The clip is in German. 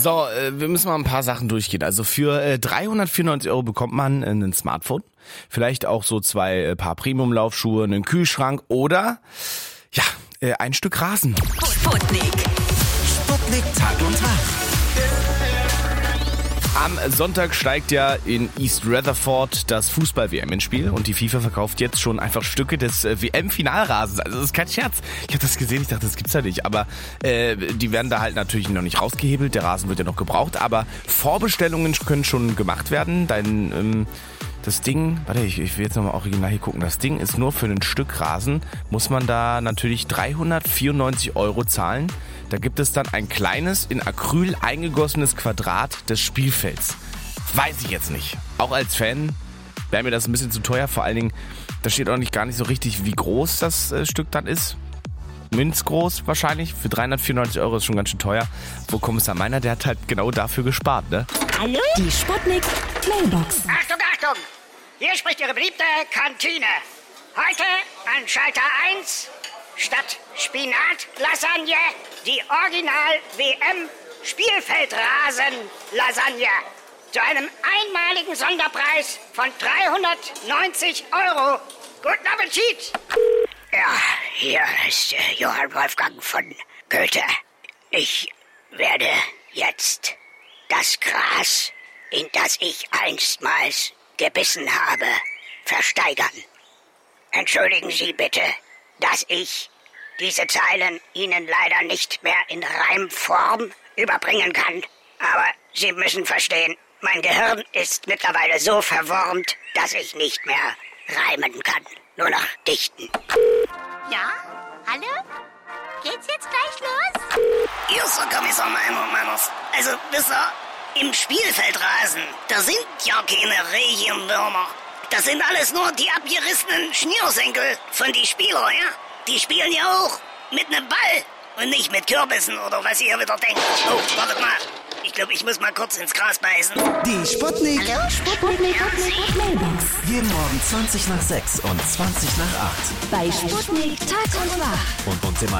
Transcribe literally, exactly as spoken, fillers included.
So, äh, wir müssen mal ein paar Sachen durchgehen. Also für äh, dreihundertvierundneunzig Euro bekommt man äh, ein Smartphone, vielleicht auch so zwei äh, Paar Premium-Laufschuhe, einen Kühlschrank oder ja, äh, ein Stück Rasen. Sputnik. Sputnik Tag und Tag. Am Sonntag steigt ja in East Rutherford das Fußball-W M ins Spiel und die FIFA verkauft jetzt schon einfach Stücke des äh, W M-Finalrasens. Also das ist kein Scherz. Ich habe das gesehen, ich dachte, das gibt's ja nicht. Aber äh, die werden da halt natürlich noch nicht rausgehebelt. Der Rasen wird ja noch gebraucht. Aber Vorbestellungen können schon gemacht werden. Dein, ähm, das Ding, warte, ich, ich will jetzt nochmal original hier gucken. Das Ding ist nur für ein Stück Rasen, muss man da natürlich dreihundertvierundneunzig Euro zahlen. Da gibt es dann ein kleines, in Acryl eingegossenes Quadrat des Spielfelds. Weiß ich jetzt nicht. Auch als Fan wäre mir das ein bisschen zu teuer. Vor allen Dingen, da steht auch nicht gar nicht so richtig, wie groß das äh, Stück dann ist. Münzgroß wahrscheinlich. Für dreihundertvierundneunzig Euro ist schon ganz schön teuer. Wo Kommissar Meiner, der hat halt genau dafür gespart, ne? Hallo? Die Sputnik Mailbox. Achtung, Achtung! Hier spricht Ihre beliebte Kantine. Heute an Schalter eins statt Spinat-Lasagne die Original-W M-Spielfeldrasen-Lasagne. Zu einem einmaligen Sonderpreis von dreihundertneunzig Euro. Guten Appetit! Ja, hier ist äh, Johann Wolfgang von Goethe. Ich werde jetzt das Gras, in das ich einstmals gebissen habe, versteigern. Entschuldigen Sie bitte, dass ich diese Zeilen Ihnen leider nicht mehr in Reimform überbringen kann. Aber Sie müssen verstehen, mein Gehirn ist mittlerweile so verwormt, dass ich nicht mehr reimen kann. Nur noch dichten. Ja? Hallo? Geht's jetzt gleich los? Hier ist der Kommissar Meiner, Meiners. Also, wisst ihr, im Spielfeldrasen, da sind ja keine Regenwürmer. Das sind alles nur die abgerissenen Schnürsenkel von die Spieler, ja? Die spielen ja auch mit nem Ball und nicht mit Kürbissen oder was ihr wieder denkt. Oh, wartet mal. Ich glaube, ich muss mal kurz ins Gras beißen. Die Sputnik. Hallo? Sputnik Mailbox. Jeden Morgen zwanzig nach sechs und zwanzig nach acht. Bei Sputnik Tag und Wach. Und uns im